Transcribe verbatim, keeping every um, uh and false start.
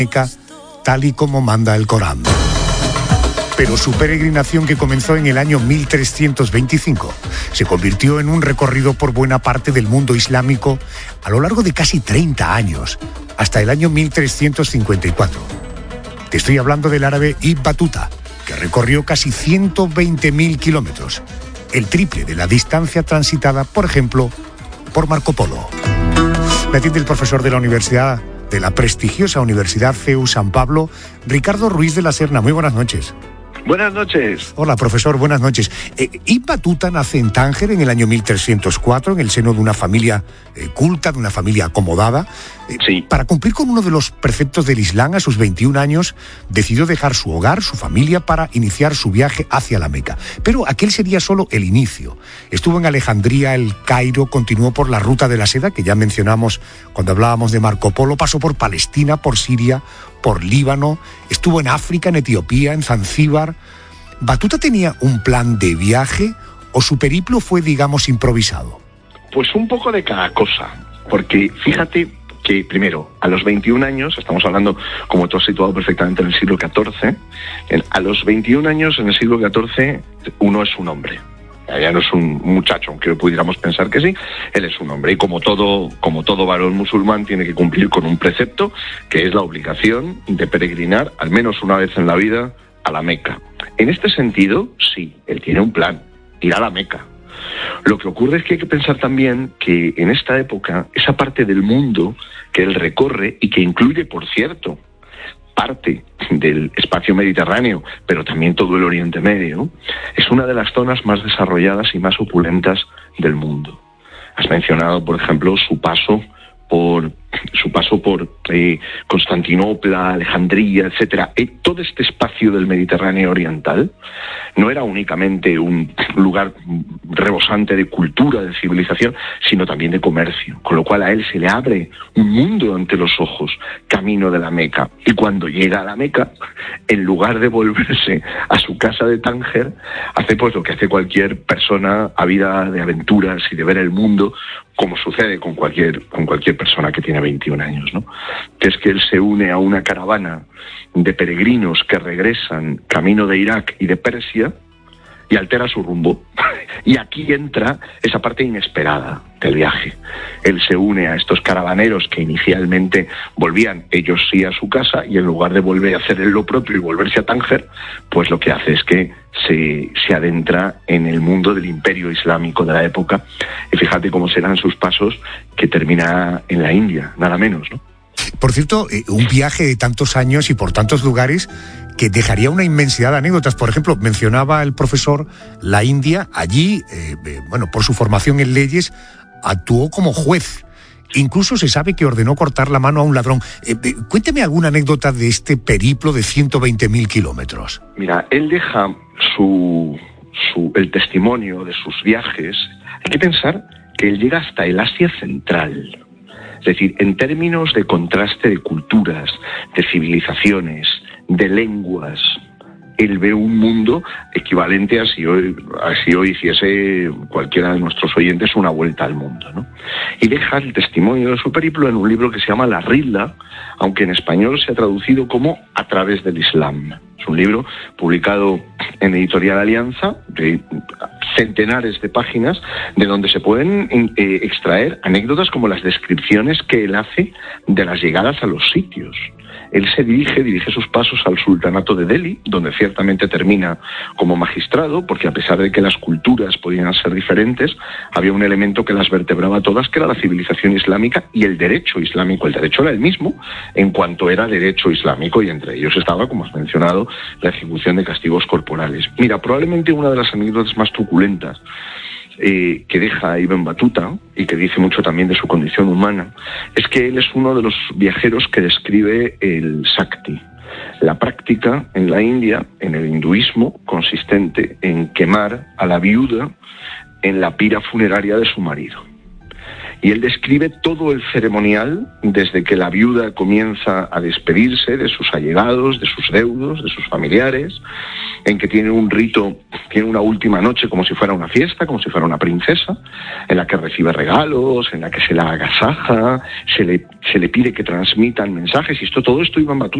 Meca, tal y como manda el Corán. Pero su peregrinación, que comenzó en el año mil trescientos veinticinco, se convirtió en un recorrido por buena parte del mundo islámico a lo largo de casi treinta años, hasta el año mil trescientos cincuenta y cuatro. Te estoy hablando del árabe Ibn Battuta, que recorrió casi ciento veinte mil kilómetros, el triple de la distancia transitada, por ejemplo, por Marco Polo. Me atiende el profesor de la Universidad, de la prestigiosa Universidad C E U San Pablo, Ricardo Ruiz de la Serna. Muy buenas noches. Buenas noches. Hola, profesor, buenas noches. Eh, Ibn Battuta nace en Tánger en el año mil trescientos cuatro, en el seno de una familia eh, culta, de una familia acomodada. Eh, sí. Para cumplir con uno de los preceptos del Islam, a sus veintiún años, decidió dejar su hogar, su familia, para iniciar su viaje hacia la Meca. Pero aquel sería solo el inicio. Estuvo en Alejandría, el Cairo, continuó por la ruta de la seda, que ya mencionamos cuando hablábamos de Marco Polo, pasó por Palestina, por Siria, por Líbano, estuvo en África, en Etiopía, en Zanzíbar. ¿Battuta tenía un plan de viaje o su periplo fue, digamos, improvisado? Pues un poco de cada cosa, porque fíjate que, primero, a los veintiún años, estamos hablando, como tú has situado perfectamente, en el siglo catorce, en, a los veintiún años, en el siglo catorce, uno es un hombre. Ya no es un muchacho, aunque pudiéramos pensar que sí, él es un hombre. Y como todo, como todo varón musulmán, tiene que cumplir con un precepto, que es la obligación de peregrinar, al menos una vez en la vida, a la Meca. En este sentido, sí, él tiene un plan, ir a la Meca. Lo que ocurre es que hay que pensar también que en esta época, esa parte del mundo que él recorre, y que incluye, por cierto, parte del espacio mediterráneo, pero también todo el Oriente Medio, es una de las zonas más desarrolladas y más opulentas del mundo. Has mencionado, por ejemplo, su paso por su paso por eh, Constantinopla, Alejandría, etcétera. Eh, todo este espacio del Mediterráneo oriental no era únicamente un lugar rebosante de cultura, de civilización, sino también de comercio, con lo cual a él se le abre un mundo ante los ojos, camino de la Meca. Y cuando llega a la Meca, en lugar de volverse a su casa de Tánger, hace pues lo que hace cualquier persona ávida de aventuras y de ver el mundo, como sucede con cualquier, con cualquier persona que tiene veintiún años, ¿no? Que es que él se une a una caravana de peregrinos que regresan camino de Irak y de Persia y altera su rumbo. Y aquí entra esa parte inesperada del viaje. Él se une a estos caravaneros que inicialmente volvían ellos sí a su casa, y en lugar de volver a hacer él lo propio y volverse a Tánger, pues lo que hace es que se, se adentra en el mundo del imperio islámico de la época. Y fíjate cómo serán sus pasos, que termina en la India, nada menos, ¿no? Por cierto, eh, un viaje de tantos años y por tantos lugares que dejaría una inmensidad de anécdotas. Por ejemplo, mencionaba el profesor la India. Allí, eh, eh, bueno, por su formación en leyes, actuó como juez. Incluso se sabe que ordenó cortar la mano a un ladrón. Eh, eh, cuénteme alguna anécdota de este periplo de ciento veinte mil kilómetros. Mira, él deja su, su, el testimonio de sus viajes. Hay que pensar que él llega hasta el Asia Central. Es decir, en términos de contraste de culturas, de civilizaciones, de lenguas, él ve un mundo equivalente a si hoy, a si hoy hiciese cualquiera de nuestros oyentes una vuelta al mundo, ¿no? Y deja el testimonio de su periplo en un libro que se llama La Rihla, aunque en español se ha traducido como A través del Islam. Es un libro publicado en Editorial Alianza, de centenares de páginas, de donde se pueden eh, extraer anécdotas como las descripciones que él hace de las llegadas a los sitios. Él se dirige, dirige sus pasos al sultanato de Delhi, donde ciertamente termina como magistrado, porque a pesar de que las culturas podían ser diferentes, había un elemento que las vertebraba todas, que era la civilización islámica y el derecho islámico. El derecho era el mismo en cuanto era derecho islámico, y entre ellos estaba, como has mencionado, la ejecución de castigos corporales. Mira, probablemente una de las anécdotas más truculentas Eh, que deja Ibn Battuta, y que dice mucho también de su condición humana, es que él es uno de los viajeros que describe el Sakti, la práctica en la India, en el hinduismo, consistente en quemar a la viuda en la pira funeraria de su marido. Y él describe todo el ceremonial, desde que la viuda comienza a despedirse de sus allegados, de sus deudos, de sus familiares, en que tiene un rito, tiene una última noche como si fuera una fiesta, como si fuera una princesa, en la que recibe regalos, en la que se la agasaja, se le, se le pide que transmitan mensajes, y esto, todo esto Ibn Battuta